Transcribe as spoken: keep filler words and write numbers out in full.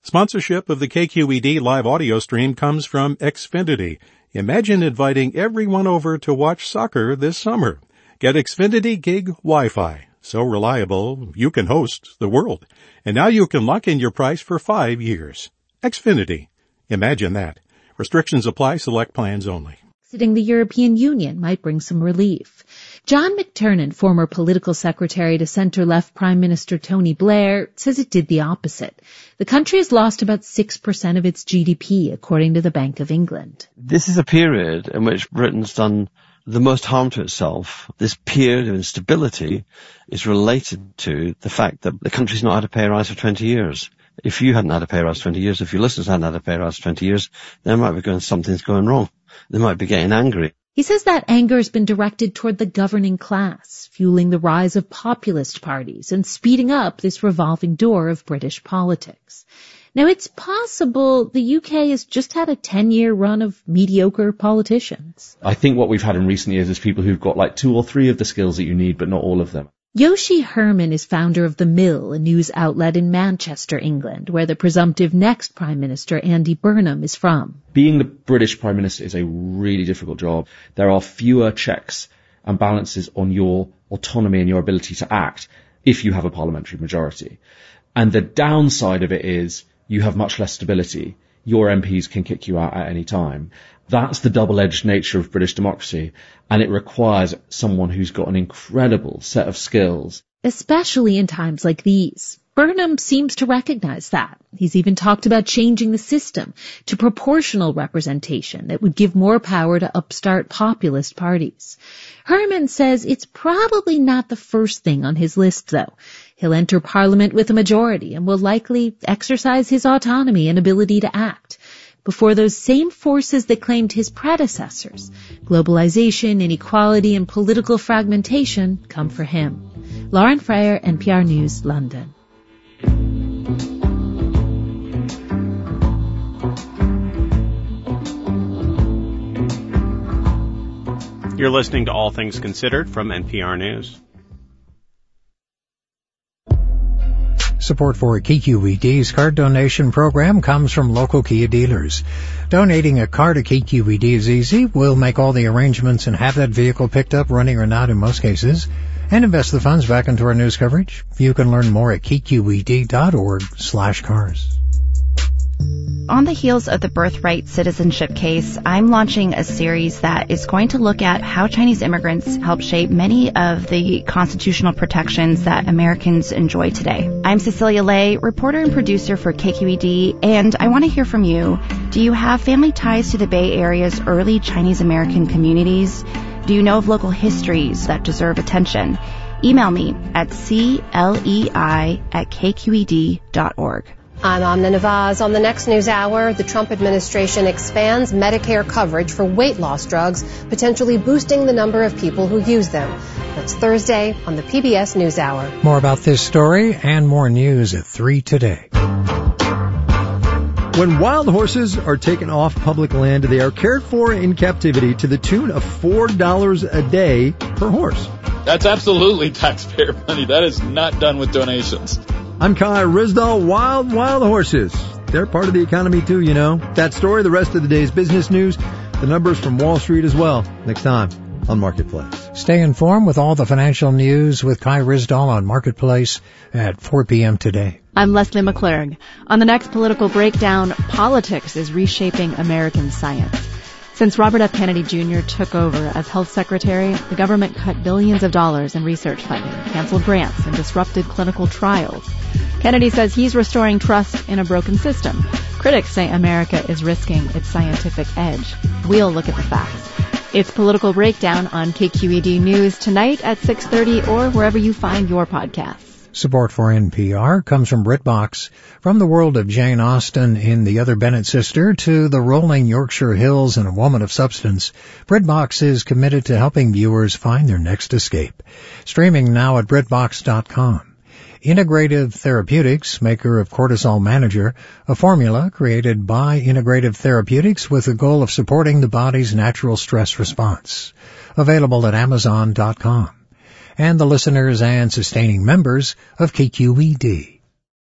Sponsorship of the K Q E D live audio stream comes from Xfinity. Imagine inviting everyone over to watch soccer this summer. Get Xfinity Gig Wi-Fi. So reliable, you can host the world. And now you can lock in your price for five years. Xfinity. Imagine that. Restrictions apply. Select plans only. Exiting the European Union might bring some relief. John McTernan, former political secretary to center-left Prime Minister Tony Blair, says it did the opposite. The country has lost about six percent of its G D P, according to the Bank of England. This is a period in which Britain's done the most harm to itself. This period of instability is related to the fact that the country's not had a pay rise for twenty years. If you hadn't had a pay rise for twenty years, if your listeners hadn't had a pay rise for twenty years, they might be going, something's going wrong. They might be getting angry. He says that anger has been directed toward the governing class, fueling the rise of populist parties and speeding up this revolving door of British politics. Now, it's possible the U K has just had a ten-year run of mediocre politicians. I think what we've had in recent years is people who've got like two or three of the skills that you need, but not all of them. Yoshi Herman is founder of The Mill, a news outlet in Manchester, England, where the presumptive next Prime Minister, Andy Burnham, is from. Being the British Prime Minister is a really difficult job. There are fewer checks and balances on your autonomy and your ability to act if you have a parliamentary majority. And the downside of it is you have much less stability. Your M Ps can kick you out at any time. That's the double-edged nature of British democracy, and it requires someone who's got an incredible set of skills. Especially in times like these. Burnham seems to recognize that. He's even talked about changing the system to proportional representation that would give more power to upstart populist parties. Herman says it's probably not the first thing on his list, though. He'll enter Parliament with a majority and will likely exercise his autonomy and ability to act before those same forces that claimed his predecessors, globalization, inequality, and political fragmentation, come for him. Lauren Freyer, N P R News, London. You're listening to All Things Considered from N P R News. Support for K Q E D's card donation program comes from local Kia dealers. Donating a car to K Q E D is easy. We'll make all the arrangements and have that vehicle picked up, running or not in most cases, and invest the funds back into our news coverage. You can learn more at kqed.org slash cars. On the heels of the birthright citizenship case, I'm launching a series that is going to look at how Chinese immigrants help shape many of the constitutional protections that Americans enjoy today. I'm Cecilia Lay, reporter and producer for K Q E D, and I want to hear from you. Do you have family ties to the Bay Area's early Chinese American communities? Do you know of local histories that deserve attention? Email me at clei at kqed dot org. I'm Amna Nawaz. On the next news hour, the Trump administration expands Medicare coverage for weight loss drugs, potentially boosting the number of people who use them. That's Thursday on the P B S NewsHour. More about this story and more news at three today. When wild horses are taken off public land, they are cared for in captivity to the tune of four dollars a day per horse. That's absolutely taxpayer money. That is not done with donations. I'm Kai Ryssdal. Wild, wild horses. They're part of the economy too, you know. That story, the rest of the day's business news, the numbers from Wall Street as well. Next time on Marketplace. Stay informed with all the financial news with Kai Ryssdal on Marketplace at four p.m. today. I'm Leslie McClurg. On the next Political Breakdown, politics is reshaping American science. Since Robert F. Kennedy Junior took over as health secretary, the government cut billions of dollars in research funding, canceled grants, and disrupted clinical trials. Kennedy says he's restoring trust in a broken system. Critics say America is risking its scientific edge. We'll look at the facts. It's Political Breakdown on K Q E D News tonight at six thirty or wherever you find your podcasts. Support for N P R comes from BritBox. From the world of Jane Austen in The Other Bennett Sister to the rolling Yorkshire Hills and A Woman of Substance, BritBox is committed to helping viewers find their next escape. Streaming now at Britbox dot com. Integrative Therapeutics, maker of Cortisol Manager, a formula created by Integrative Therapeutics with the goal of supporting the body's natural stress response. Available at Amazon dot com. And the listeners and sustaining members of K Q E D.